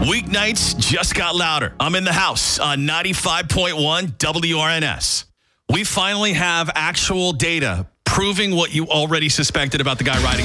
Weeknights just got louder. I'm in the house on 95.1 WRNS. We finally have actual data proving what you already suspected about the guy riding